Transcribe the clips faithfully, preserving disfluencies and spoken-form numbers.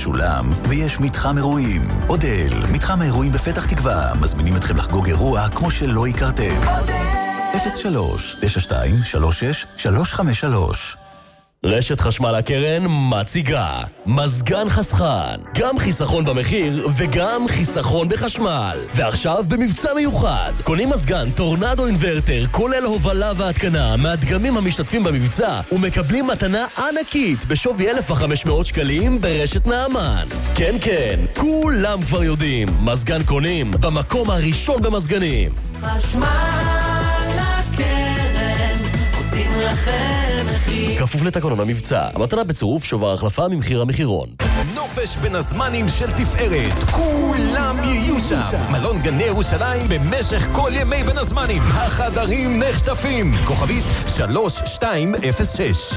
משולם, ויש מתחם אירועים. אודל, מתחם האירועים בפתח תקווה, מזמינים אתכם לחגוג אירוע כמו שלא הכרתם. אודל! אפס שלוש תשע שתיים שלוש שש שלוש חמש שלוש. רשת חשמל הקרן מציגה מזגן חסכן, גם חיסכון במחיר וגם חיסכון בחשמל. ועכשיו במבצע מיוחד, קונים מזגן טורנדו אינברטר כולל הובלה והתקנה מהדגמים המשתתפים במבצע ומקבלים מתנה ענקית בשווי אלף וחמש מאות שקלים ברשת נעמן. כן כן, כולם כבר יודעים, מזגן קונים במקום הראשון במזגנים. חשמל הקרן עושים לכם כפוף לתקנון המבצע. המתנה בצירוף שובר החלפה ממחיר המחירון. נופש בין הזמנים של תפארת, כולם יהיו שם. מלון גני ירושלים במשך כל ימי בין הזמנים. החדרים נחטפים. כוכבית שלוש שתיים אפס שש.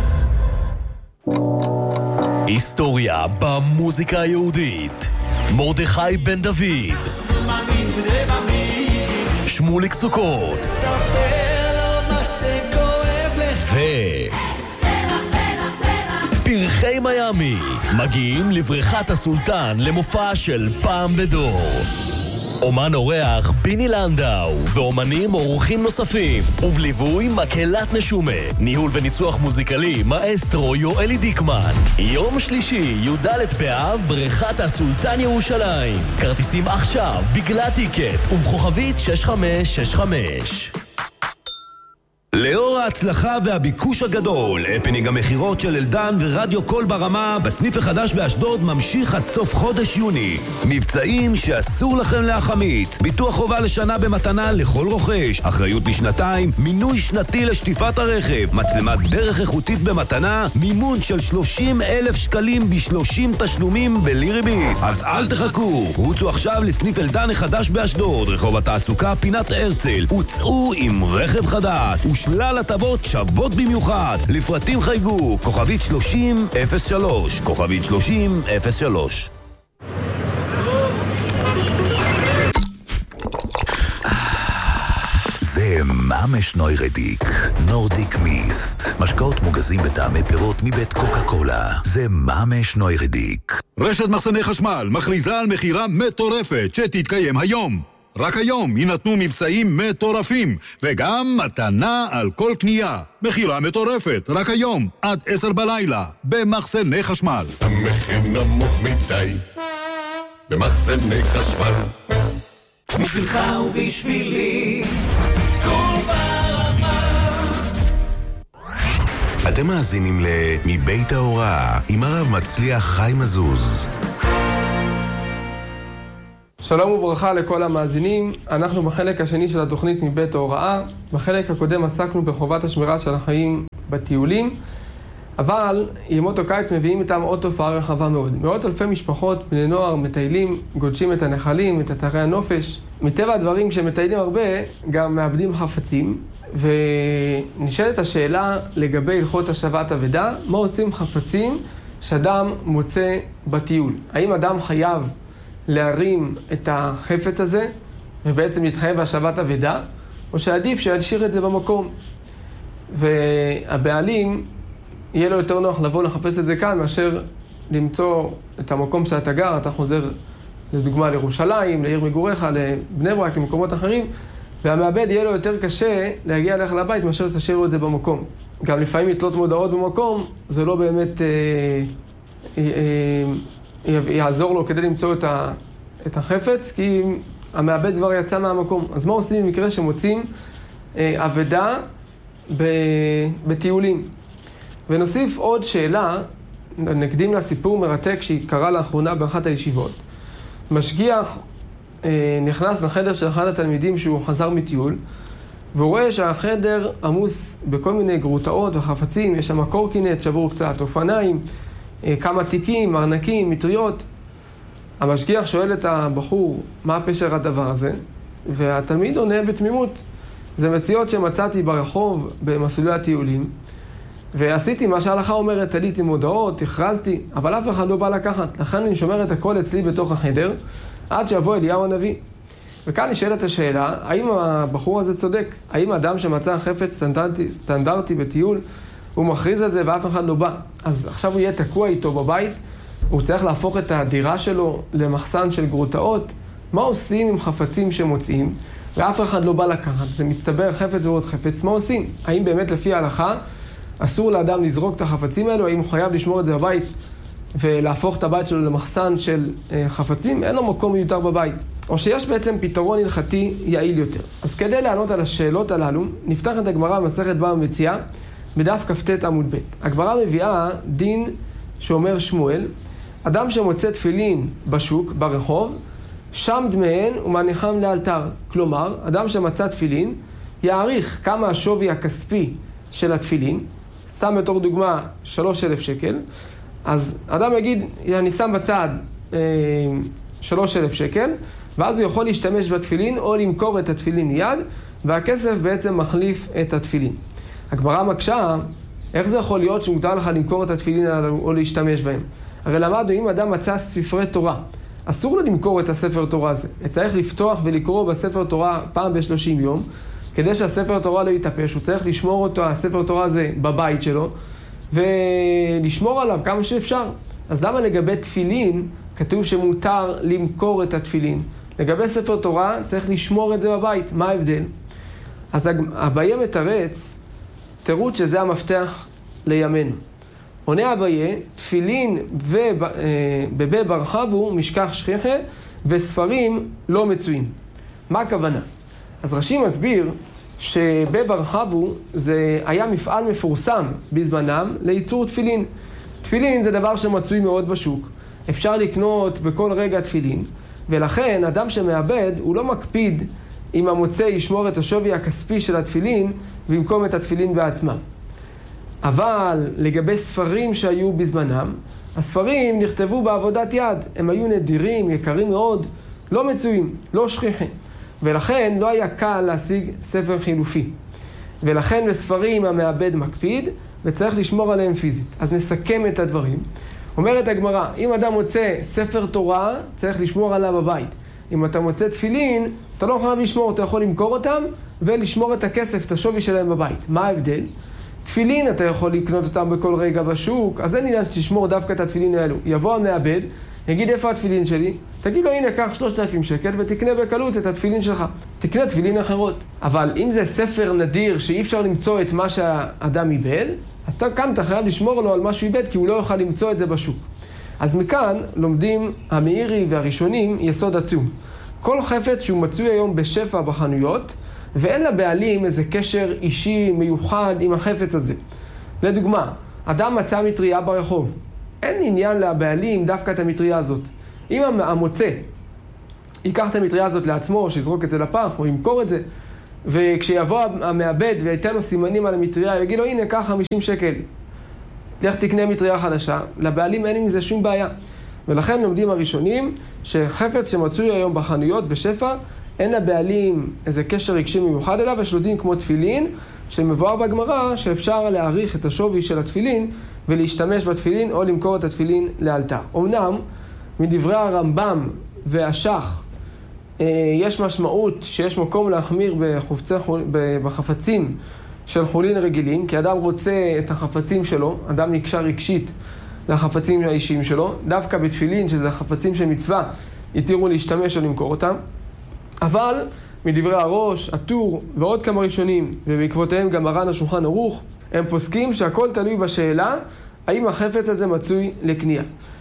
היסטוריה במוזיקה היהודית. מרדכי בן דוד, שמוליק סוכות ו... פרחי מיאמי מגיעים לבריכת הסולטן למופע של פעם בדור. אומן אורח ביני לנדאו ואומנים אורחים נוספים ובליווי מקהלת נשומה, ניהול וניצוח מוזיקלי מאסטרו יואלי דיקמן. יום שלישי י"ד באב, בריכת הסולטן ירושלים. כרטיסים עכשיו בגלל טיקט ובכוכבית שש חמש שש חמש. לאור ההצלחה והביקוש הגדול, הפנינג המחירות של אלדן ורדיו קול ברמה בסניף החדש באשדוד ממשיך עד סוף חודש יוני. מבצעים שאסור לכם להחמיץ. ביטוח חובה לשנה במתנה לכל רוכש, אחריות לשנתיים, מינוי שנתי לשטיפת הרכב, מצלמת דרך איכותית במתנה, מימון של שלושים אלף שקלים ב-שלושים תשלומים בלי ריבית. אז אל תחכו, רוצו עכשיו לסניף אלדן החדש באשדוד, רחוב התעסוקה פינת הרצל, וצאו עם רכב חדש שלל הטבות שוות במיוחד. לפרטים חייגו כוכבית שלושים אפס שלוש, כוכבית שלושים אפס שלוש. זה ממש נוירדיק, נורדיק מיסט. משקאות מוגזים בטעמי פירות מבית קוקה קולה. זה ממש נוירדיק. רשת מחסני חשמל מכריזה על מחירה מטורפת שתתקיים היום. רק היום יינתנו מבצעים מטורפים, וגם מתנה על כל קנייה. מחירה מטורפת, רק היום, עד עשר בלילה, במחסני חשמל. המחיר נמוך מדי, במחסני חשמל. בשבילך ובשבילי, כל ברמה. אתם מאזינים ל"מבית ההוראה" עם הרב מצליח חיים מזוז. שלום וברכה לכל המאזינים. אנחנו בחלק השני של התוכנית מבית ההוראה. בחלק הקודם עסקנו בחובת השמירה של החיים בטיולים, אבל ימות הקיץ מביאים איתם עוד תופעה רחבה מאוד. מאות אלפי משפחות, בני נוער, מטיילים, גודשים את הנחלים, את אתרי הנופש. מטבע הדברים, כשמטיילים הרבה, גם מאבדים חפצים, ונשאלת השאלה לגבי הלכות השבת אבדה, מה עושים חפצים שאדם מוצא בטיול? האם אדם חייב להרים את החפץ הזה ובעצם להתחייב בהשבת אבדה, או שעדיף שישאיר את זה במקום? והבעלים יהיה לו יותר נוח לבוא לחפש את זה כאן מאשר למצוא את המקום שאתה גר. אתה חוזר לדוגמה לירושלים, לעיר מגוריך, לבני ברק, למקומות אחרים, והמעבד יהיה לו יותר קשה להגיע אליך לבית מאשר תשאיר לו את זה במקום. גם לפעמים לתלות מודעות במקום זה לא באמת אה, אה, אה, יעזור לו כדי למצוא את, ה, את החפץ, כי המעבד כבר יצא מהמקום. אז מה עושים במקרה שמוצאים אה, אבדה ב, בטיולים? ונוסיף עוד שאלה, נקדים לסיפור מרתק שקרה לאחרונה באחת הישיבות. משגיח אה, נכנס לחדר של אחד התלמידים שהוא חזר מטיול, והוא רואה שהחדר עמוס בכל מיני גרוטאות וחפצים, יש שם קורקינט, שבור קצת, אופניים, אה, כמה תיקים, ארנקים, מטריות. המשגיח שואל את הבחור מה פשר הדבר הזה, והתלמיד עונה בתמימות, זה מציאות שמצאתי ברחוב במסלולי הטיולים, ועשיתי מה שההלכה אומרת, תליתי מודעות, הכרזתי, אבל אף אחד לא בא לקחת, לכן אני שומר את הכל אצלי בתוך החדר, עד שיבוא אליהו הנביא. וכאן נשאלת השאלה, האם הבחור הזה צודק? האם אדם שמצא חפץ סטנדרטי, סטנדרטי בטיול, הוא מכריז על זה ואף אחד לא בא, אז עכשיו הוא יהיה תקוע איתו בבית, הוא צריך להפוך את הדירה שלו למחסן של גרוטאות. מה עושים עם חפצים שמוצאים? ואף אחד לא בא לקחת, זה מצטבר חפץ ועוד חפץ. מה עושים? האם באמת לפי ההלכה אסור לאדם לזרוק את החפצים האלו? האם הוא חייב לשמור את זה בבית ולהפוך את הבית שלו למחסן של חפצים? אין לו מקום מיותר בבית. או שיש בעצם פתרון הלכתי יעיל יותר. אז כדי לענות על השאלות הללו, נפתח את הגמרא במסכת בבא מציעא, בדף כ"ט עמוד ב'. הגמרא מביאה דין שאומר שמואל, אדם שמוצא תפילין בשוק, ברחוב, שם דמיהן ומניחם לאלתר. כלומר, אדם שמצא תפילין, יעריך כמה השווי הכספי של התפילין, שם בתור דוגמה שלוש אלף שקל, אז אדם יגיד, אני שם בצד אה, שלוש אלף שקל, ואז הוא יכול להשתמש בתפילין או למכור את התפילין יד, והכסף בעצם מחליף את התפילין. הגמרא מקשה, איך זה יכול להיות שמותר לך למכור את התפילין או להשתמש בהם? הרי למדנו, אם אדם מצא ספרי תורה, אסור לו למכור את הספר תורה הזה. צריך לפתוח ולקרוא בספר תורה פעם ב-שלושים יום, כדי שהספר תורה לא יתאפש. הוא צריך לשמור אותו, הספר תורה הזה, בבית שלו, ולשמור עליו כמה שאפשר. אז למה לגבי תפילין כתוב שמותר למכור את התפילין? לגבי ספר תורה צריך לשמור את זה בבית. מה ההבדל? אז אביי מתרץ, תירוץ שזה המפתח לימינו. עונה אביי, תפילין ובבי ברחבו משכח שכיחה וספרים לא מצויים. מה הכוונה? אז רש"י מסביר שבי ברחבו זה היה מפעל מפורסם בזמנם לייצור תפילין. תפילין זה דבר שמצוי מאוד בשוק. אפשר לקנות בכל רגע תפילין, ולכן אדם שמאבד הוא לא מקפיד אם המוצא ישמור את השווי הכספי של התפילין במקום את התפילין בעצמם. אבל לגבי ספרים שהיו בזמנם, הספרים נכתבו בעבודת יד. הם היו נדירים, יקרים מאוד, לא מצויים, לא שכיחים. ולכן לא היה קל להשיג ספר חילופי. ולכן בספרים המעבד מקפיד וצריך לשמור עליהם פיזית. אז נסכם את הדברים. אומרת הגמרא, אם אדם מוצא ספר תורה, צריך לשמור עליו בבית. אם אתה מוצא תפילין, אתה לא חייב לשמור, אתה יכול למכור אותם ולשמור את הכסף, את השווי שלהם בבית. מה ההבדל? תפילין אתה יכול לקנות אותם בכל רגע בשוק, אז אין עניין שתשמור דווקא את התפילין האלו. יבוא המעבד, יגיד איפה התפילין שלי? תגיד לו הנה קח שלושת אלפים שקל ותקנה בקלות את התפילין שלך. תקנה תפילין אחרות. אבל אם זה ספר נדיר שאי אפשר למצוא את מה שהאדם איבד, אז כאן אתה חייב לשמור לו על מה שהוא איבד כי הוא לא יוכל למצוא את זה בשוק. אז מכאן לומדים המאירי והראשונים יסוד עצום. כל חפץ שהוא מצוי היום בשפע בחנויות, ואין לבעלים איזה קשר אישי מיוחד עם החפץ הזה. לדוגמה, אדם מצא מטריה ברחוב. אין עניין לבעלים דווקא את המטריה הזאת. אם המוצא ייקח את המטריה הזאת לעצמו, או שיזרוק את זה לפח, או ימכור את זה, וכשיבוא המעבד וייתן לו סימנים על המטריה, יגיד לו הנה קח חמישים שקל. תלך תקנה מטריה חדשה. לבעלים אין עם זה שום בעיה. ולכן לומדים הראשונים שחפץ שמצוי היום בחנויות בשפע, אין לבעלים איזה קשר רגשי מיוחד אליו, יש לו דין כמו תפילין, שמבואר בגמרא שאפשר להעריך את השווי של התפילין ולהשתמש בתפילין או למכור את התפילין לאלתר. אמנם מדברי הרמב"ם והשח יש משמעות שיש מקום להחמיר בחפצי, בחפצים של חולין רגילים, כי אדם רוצה את החפצים שלו, אדם נקשר רגשית לחפצים האישיים שלו, דווקא בתפילין שזה החפצים של מצווה יתירו להשתמש או למכור אותם. אבל מדברי הראש, הטור ועוד כמה ראשונים, ובעקבותיהם גם מרן השולחן ערוך, הם פוסקים שהכל תלוי בשאלה האם החפץ הזה מצוי לקנייה.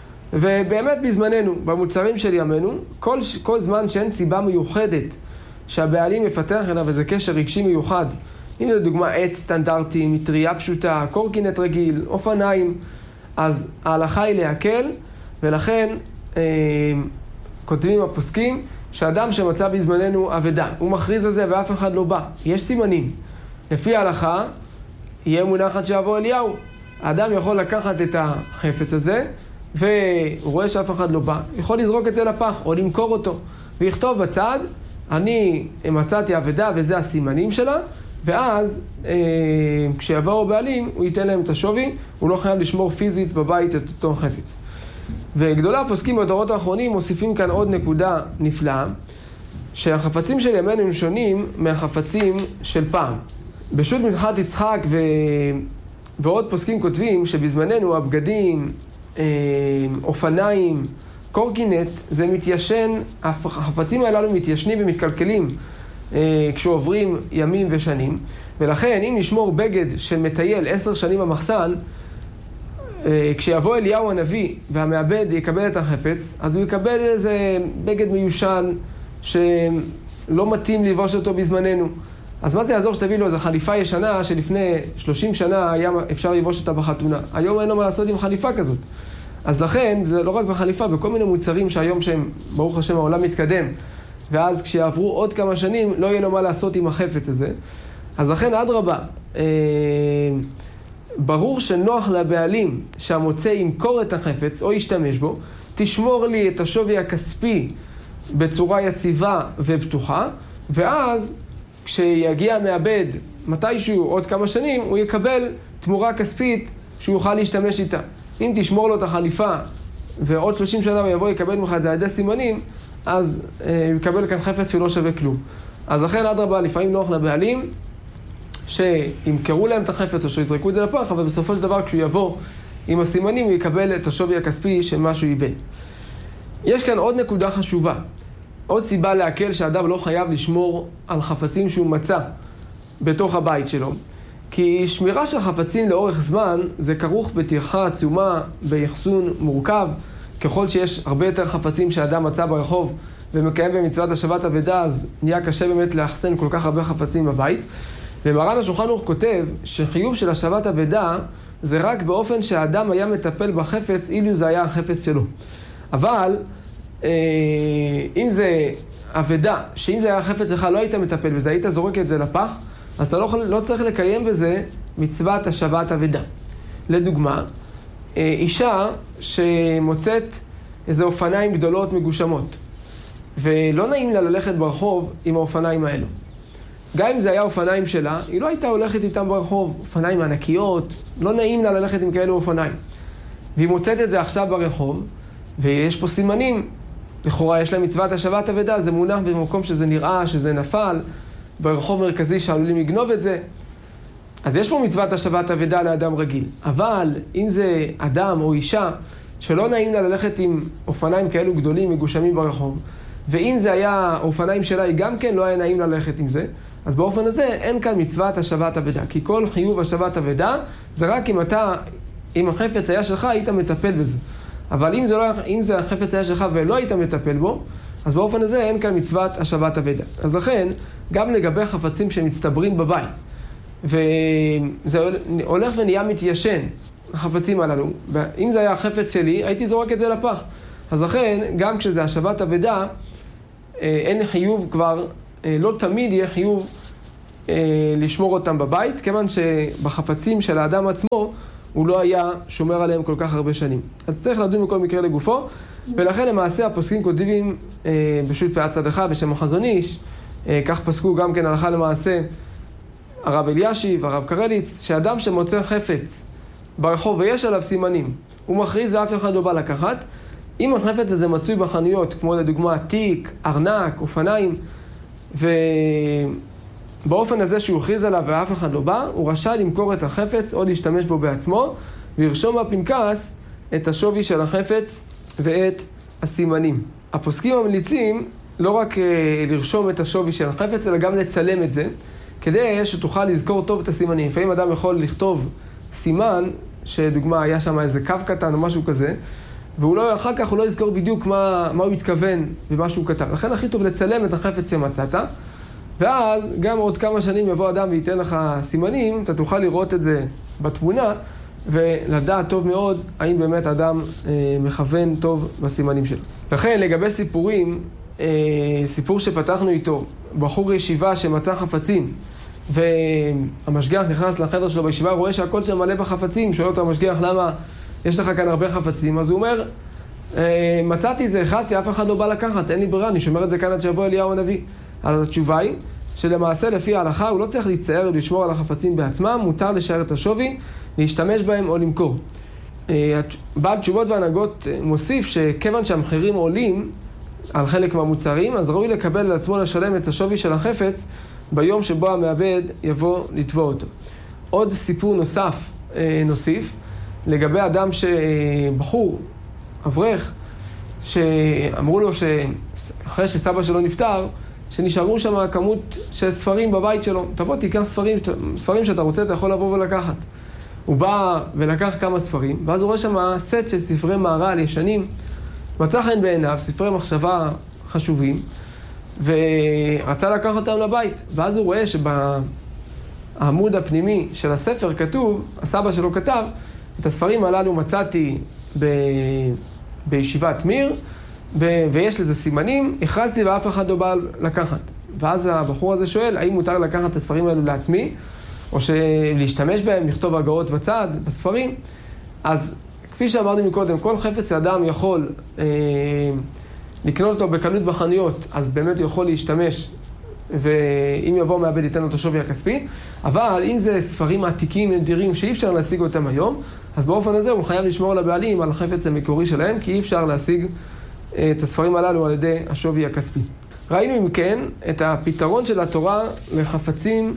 ובאמת בזמננו, במוצרים של ימינו, כל, כל זמן שאין סיבה מיוחדת שהבעלים יפתח אליו איזה קשר רגשי מיוחד, אם לדוגמה עץ סטנדרטי, מטריה פשוטה, קורקינט רגיל, אופניים, אז ההלכה היא להקל, ולכן אה, כותבים הפוסקים, שאדם שמצא בזמננו אבדה, הוא מכריז על זה ואף אחד לא בא. יש סימנים. לפי ההלכה, יהיה מונחת שיבוא אליהו. האדם יכול לקחת את החפץ הזה, והוא רואה שאף אחד לא בא. יכול לזרוק את זה לפח או למכור אותו. ויכתוב בצד, אני מצאתי אבדה וזה הסימנים שלה, ואז אה, כשיבואו בעלים, הוא ייתן להם את השווי, הוא לא חייב לשמור פיזית בבית את אותו חפץ. וגדולי הפוסקים בדורות האחרונים מוסיפים כאן עוד נקודה נפלאה, שהחפצים של ימינו הם שונים מהחפצים של פעם. בשו"ת מנחת יצחק ו... ועוד פוסקים כותבים שבזמננו הבגדים אופניים, קורקינט, זה מתיישן, החפצים הללו מתיישנים ומתקלקלים כשעוברים ימים ושנים, ולכן אם נשמור בגד של מטייל עשר שנים במחסן, כשיבוא אליהו הנביא והמעבד יקבל את החפץ, אז הוא יקבל איזה בגד מיושן שלא מתאים לבוש אותו בזמננו. אז מה זה יעזור שתביא לו איזו חליפה ישנה שלפני שלושים שנה היה אפשר לבוש אותה בחתונה? היום אין לו מה לעשות עם חליפה כזאת. אז לכן זה לא רק בחליפה, בכל מיני מוצרים שהיום שהם, ברוך השם, העולם מתקדם, ואז כשיעברו עוד כמה שנים לא יהיה לו מה לעשות עם החפץ הזה. אז לכן עד רבה, אה, ברור שנוח לבעלים שהמוצא ימכור את החפץ או ישתמש בו, תשמור לי את השווי הכספי בצורה יציבה ופתוחה, ואז כשיגיע המעבד מתישהו עוד כמה שנים, הוא יקבל תמורה כספית שהוא יוכל להשתמש איתה. אם תשמור לו את החליפה ועוד שלושים שנה הוא יבוא יקבל ממך את זה על ידי סימנים, אז אה, הוא יקבל כאן חפץ שלא שווה כלום. אז לכן עד רבה, לפעמים נוח לבעלים שימכרו להם את החפץ או שיזרקו את זה לפח, אבל בסופו של דבר כשהוא יבוא עם הסימנים הוא יקבל את השווי הכספי של מה שהוא איבד. יש כאן עוד נקודה חשובה. עוד סיבה להקל שאדם לא חייב לשמור על חפצים שהוא מצא בתוך הבית שלו. כי שמירה של חפצים לאורך זמן זה כרוך בטרחה עצומה, ביחסון מורכב. ככל שיש הרבה יותר חפצים שאדם מצא ברחוב ומקיים במצוות השבת אבדה, אז נהיה קשה באמת לאחסן כל כך הרבה חפצים בבית. ומרן השולחן ערוך כותב שחיוב של השבת אבדה זה רק באופן שהאדם היה מטפל בחפץ אילו זה היה החפץ שלו. אבל אה, אם זה אבדה, שאם זה היה החפץ שלך לא היית מטפל בזה, היית זורק את זה לפח, אז אתה לא, לא צריך לקיים בזה מצוות השבת אבדה. לדוגמה, אה, אישה שמוצאת איזה אופניים גדולות מגושמות, ולא נעים לה ללכת ברחוב עם האופניים האלו. גם אם זה היה אופניים שלה, היא לא הייתה הולכת איתם ברחוב, אופניים ענקיות, לא נעים לה ללכת עם כאלו אופניים. והיא מוצאת את זה עכשיו ברחוב, ויש פה סימנים, לכאורה יש לה מצוות השבת אבדה, זה מונח במקום שזה נראה, שזה נפל, ברחוב מרכזי שעלולים לגנוב את זה. אז יש פה מצוות השבת אבדה לאדם רגיל. אבל אם זה אדם או אישה שלא נעים לה ללכת עם אופניים כאלו גדולים מגושמים ברחוב, ואם זה היה אופניים שלה, היא גם כן לא היה נעים ללכת עם זה, אז באופן הזה אין כאן מצוות השבת אבדה. כי כל חיוב השבת אבדה זה רק אם אתה, אם החפץ היה שלך, היית מטפל בזה. אבל אם זה, לא, אם זה החפץ היה שלך ולא היית מטפל בו, אז באופן הזה אין כאן מצוות השבת אבדה. אז לכן, גם לגבי חפצים שמצטברים בבית, וזה הולך ונהיה מתיישן, החפצים הללו, אם זה היה החפץ שלי, הייתי זורק את זה לפח. אז לכן, גם כשזה השבת אבדה, אין חיוב כבר, לא תמיד יהיה חיוב לשמור אותם בבית, כיוון שבחפצים של האדם עצמו, הוא לא היה שומר עליהם כל כך הרבה שנים. אז צריך לדון בכל מקרה לגופו, ולכן למעשה הפוסקים כותבים בשו"ת פאת צדקה בשם החזון איש, כך פסקו גם כן הלכה למעשה הרב אלישיב, הרב קרליץ, שאדם שמוצא חפץ ברחוב ויש עליו סימנים, הוא מכריז ואף אחד לא בא לקחת. אם החפץ הזה מצוי בחנויות, כמו לדוגמה תיק, ארנק, אופניים, ובאופן הזה שהוא הכריז עליו ואף אחד לא בא, הוא רשאי למכור את החפץ או להשתמש בו בעצמו, וירשום בפנקס את השווי של החפץ ואת הסימנים. הפוסקים ממליצים לא רק לרשום את השווי של החפץ, אלא גם לצלם את זה, כדי שתוכל לזכור טוב את הסימנים. לפעמים אדם יכול לכתוב סימן, שדוגמה היה שם איזה קו קטן או משהו כזה, והוא לא, אחר כך הוא לא יזכור בדיוק מה, מה הוא מתכוון ומה שהוא כתב. לכן הכי טוב לצלם את החפץ שמצאת, ואז גם עוד כמה שנים יבוא אדם וייתן לך סימנים, אתה תוכל לראות את זה בתמונה, ולדעת טוב מאוד האם באמת אדם אה, מכוון טוב בסימנים שלו. לכן לגבי סיפורים, אה, סיפור שפתחנו איתו, בחור ישיבה שמצא חפצים, והמשגיח נכנס לחדר שלו בישיבה, רואה שהכל שם מלא בחפצים, שואל אותו המשגיח למה יש לך כאן הרבה חפצים, אז הוא אומר, אה, מצאתי זה, החזתי, אף אחד לא בא לקחת, אין לי ברירה, אני שומר את זה כאן עד שיבוא אליהו הנביא. אז התשובה היא, שלמעשה לפי ההלכה הוא לא צריך להצטער ולשמור על החפצים בעצמם, מותר לשער את השווי, להשתמש בהם או למכור. בעל תשובות והנהגות מוסיף שכיוון שהמחירים עולים על חלק מהמוצרים, אז ראוי לקבל על עצמו לשלם את השווי של החפץ ביום שבו המעבד יבוא לתבוע אותו. עוד סיפור נוסף נוסיף, לגבי אדם שבחור, אברך, שאמרו לו שאחרי שסבא שלו נפטר, שנשארו שם כמות של ספרים בבית שלו. תבוא, תיקח ספרים, ספרים שאתה רוצה, אתה יכול לבוא ולקחת. הוא בא ולקח כמה ספרים, ואז הוא רואה שם סט של ספרי מהר"ל ישנים, מצא חן בעיניו, ספרי מחשבה חשובים, ורצה לקח אותם לבית. ואז הוא רואה שבעמוד הפנימי של הספר כתוב, הסבא שלו כתב, את הספרים הללו מצאתי ב... בישיבת מיר, ב... ויש לזה סימנים, הכרזתי ואף אחד לא בא לקחת. ואז הבחור הזה שואל, האם מותר לקחת את הספרים האלו לעצמי, או להשתמש בהם, לכתוב הגאות בצד, בספרים. אז כפי שאמרנו מקודם, כל חפץ אדם יכול אה, לקנות אותו בקלות בחנויות, אז באמת הוא יכול להשתמש, ואם יבוא מעבד ייתן לו את השווי הכספי. אבל אם זה ספרים עתיקים, נדירים, שאי אפשר להשיג אותם היום, אז באופן הזה הוא חייב לשמור על הבעלים, על החפץ המקורי שלהם, כי אי אפשר להשיג את הספרים הללו על ידי השווי הכספי. ראינו אם כן את הפתרון של התורה לחפצים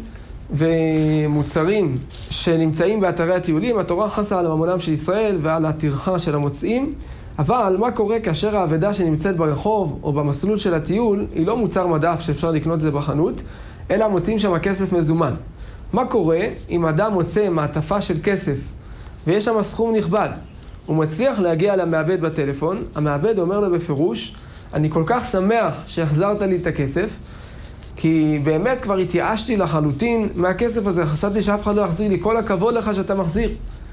ומוצרים שנמצאים באתרי הטיולים. התורה חסה על ממונם של ישראל ועל הטרחה של המוצאים, אבל מה קורה כאשר העבדה שנמצאת ברחוב או במסלול של הטיול היא לא מוצר מדף שאפשר לקנות זה בחנות, אלא מוצאים שם כסף מזומן. מה קורה אם אדם מוצא מעטפה של כסף ויש שם סכום נכבד? הוא מצליח להגיע למעבד בטלפון, המעבד אומר לו בפירוש, אני כל כך שמח שהחזרת לי את הכסף, כי באמת כבר התייאשתי לחלוטין מהכסף הזה, חשבתי שאף אחד לא יחזיר לי, כל הכבוד לך שאתה מחזיר.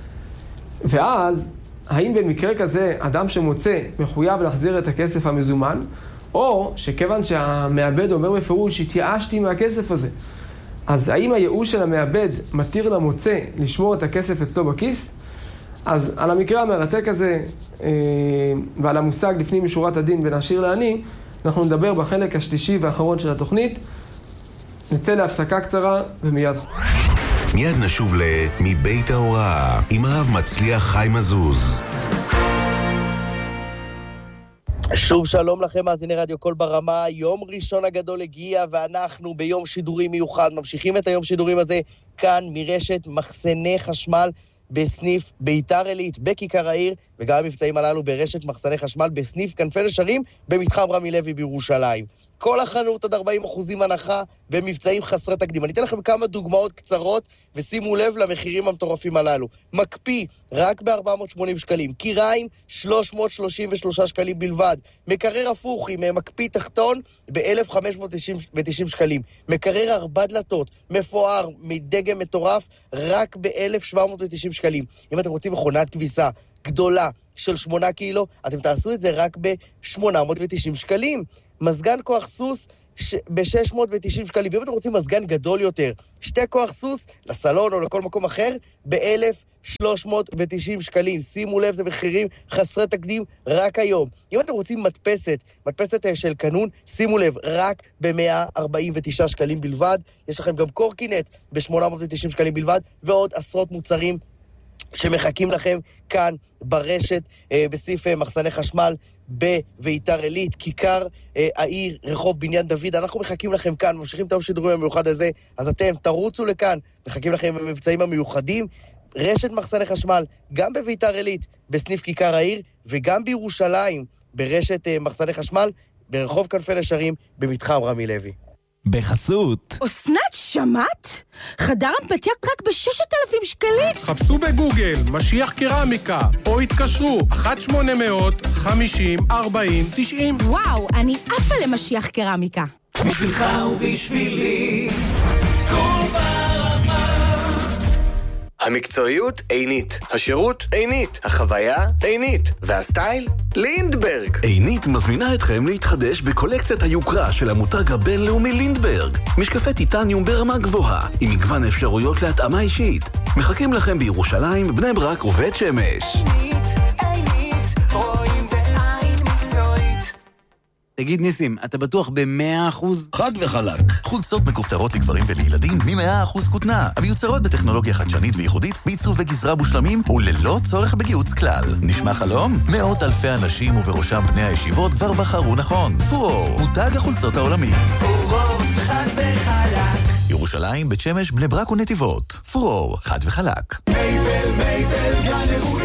ואז, האם במקרה כזה אדם שמוצא מחויב להחזיר את הכסף המזומן, או שכיוון שהמעבד אומר בפירוש, התייאשתי מהכסף הזה, אז האם הייאוש של המעבד מתיר למוצא לשמור את הכסף אצלו בכיס? אז על המקרה המרתק הזה, ועל המושג לפנים משורת הדין בין עשיר לעני, אנחנו נדבר בחלק השלישי והאחרון של התוכנית. נצא להפסקה קצרה ומיד. מיד נשוב ל"מבית ההוראה" עם הרב מצליח חיים עזוז. שוב שלום לכם, מאזיני רדיו קול ברמה. יום ראשון הגדול הגיע ואנחנו ביום שידורים מיוחד. ממשיכים את היום שידורים הזה כאן מרשת מחסני חשמל בסניף ביתר עילית בכיכר העיר, וגם המבצעים הללו ברשת מחסני חשמל בסניף כנפי נשרים במתחם רמי לוי בירושלים. כל החנות עד ארבעים אחוז הנחה ומבצעים חסרי תקדים. אני אתן לכם כמה דוגמאות קצרות ושימו לב למחירים המטורפים הללו. מקפיא רק ב-ארבע מאות ושמונים שקלים, קיריים שלוש מאות שלושים ושלושה שקלים בלבד, מקרר הפוך עם מקפיא תחתון ב-אלף חמש מאות ותשעים שקלים, מקרר ארבע דלתות מפואר מדגם מטורף רק ב-אלף שבע מאות ותשעים שקלים. אם אתם רוצים מכונת כביסה גדולה של שמונה קילו, אתם תעשו את זה רק ב-שמונה מאות ותשעים שקלים. מזגן כוח סוס ש... ב-שש מאות ותשעים שקלים. ואם אתם רוצים מזגן גדול יותר, שתי כוח סוס לסלון או לכל מקום אחר, ב-אלף שלוש מאות ותשעים שקלים. שימו לב, זה מחירים חסרי תקדים רק היום. אם אתם רוצים מדפסת, מדפסת של קנון, שימו לב, רק ב-מאה ארבעים ותשעה שקלים בלבד. יש לכם גם קורקינט ב-שמונה מאות ותשעים שקלים בלבד, ועוד עשרות מוצרים שמחכים לכם כאן ברשת, אה, בסניף אה, מחסני חשמל בביתר עילית, כיכר אה, העיר, רחוב בניין דוד. אנחנו מחכים לכם כאן, ממשיכים את היום שידורים המיוחד הזה, אז אתם תרוצו לכאן, מחכים לכם במבצעים המיוחדים. רשת מחסני חשמל, גם בביתר עילית, בסניף כיכר העיר, וגם בירושלים, ברשת אה, מחסני חשמל, ברחוב כנפי נשרים, במתחם רמי לוי. בחסות אסנת, שמעת? חדר אמפתיה רק ב-ששת אלפים שקלים. חפשו בגוגל משיח קרמיקה או התקשרו אחת שמונה מאות חמישים ארבעים תשעים. וואו, אני עפה למשיח קרמיקה. בשבילך ובשבילי קול ברמה. המקצועיות עינית, השירות עינית, החוויה עינית, והסטייל לינדברג. עינית מזמינה אתכם להתחדש בקולקציית היוקרה של המותג הבינלאומי לינדברג. משקפי טיטניום ברמה גבוהה, עם מגוון אפשרויות להתאמה אישית. מחכים לכם בירושלים, בני ברק ובית שמש. עינית, עינית, רואים בעין מקצועית. תגיד ניסים, אתה בטוח ב-מאה אחוז? חד וחלק. חולצות מכופתרות לגברים ולילדים מ-מאה אחוז כותנה, המיוצרות בטכנולוגיה חדשנית וייחודית, בעיצוב וגזרה מושלמים וללא צורך בגיוץ כלל. נשמע חלום? מאות אלפי אנשים ובראשם בני הישיבות כבר בחרו נכון. פורור, מותג החולצות העולמי. פורור, חד וחלק. ירושלים, בית שמש, בני ברק ונתיבות. פורור, חד וחלק. מייבל, מייבל, גן אירועים.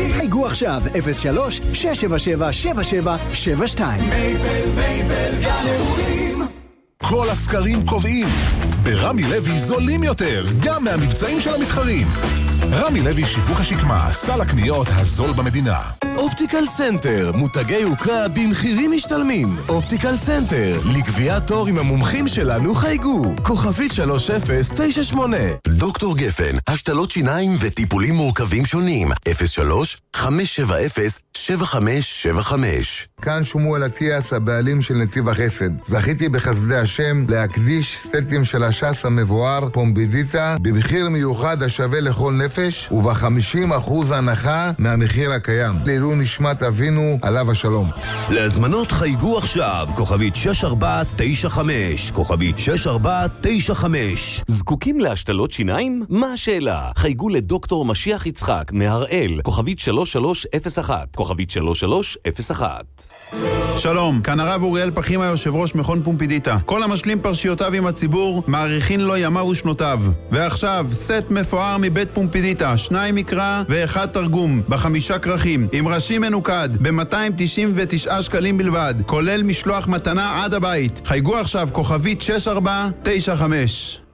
עכשיו אפס שלוש שש שבע שבע שבע שבע שבע שתיים. מייבל מייבל גן אירועים. כל הסקרים קובעים, ברמי לוי זולים יותר, גם מהמבצעים של המתחרים. רמי לוי שיווק השקמה, סל הקניות הזול במדינה. אופטיקל סנטר, מותגי יוקרה במחירים משתלמים. אופטיקל סנטר, לקביעת תור עם המומחים שלנו חייגו. כוכבית שלוש אפס תשע שמונה. דוקטור גפן, השתלות שיניים וטיפולים מורכבים שונים. אפס שלוש חמש שבע אפס שבע חמש שבע חמש. כאן שמואל אטיאס, הבעלים של נתיב החסד. זכיתי בחסדי השם להקדיש סטים של הש"ס המבואר פומבידיטה במחיר מיוחד השווה לכל נפש וב-חמישים אחוז הנחה מהמחיר הקיים. לעילוי נשמת אבינו עליו השלום. להזמנות חייגו עכשיו, כוכבית שש ארבע תשע חמש, כוכבית שש ארבע תשע חמש. זקוקים להשתלות שיניים? מה השאלה? חייגו לדוקטור משיח יצחק מהראל, כוכבית שלוש שלוש אפס אחת, כוכבית שלוש שלוש אפס אחת. שלום, כאן הרב אוריאל פחימה, יושב ראש מכון פומפידיטה. כל המשלים פרשיותיו עם הציבור, מעריכין לו ימיו ושנותיו. ועכשיו, סט מפואר מבית פומפידיטה, שניים מקרא ואחד תרגום, בחמישה כרכים, עם ראשי מנוקד, ב-מאתיים תשעים ותשעה שקלים בלבד, כולל משלוח מתנה עד הבית. חייגו עכשיו, כוכבית שש ארבע תשע חמש.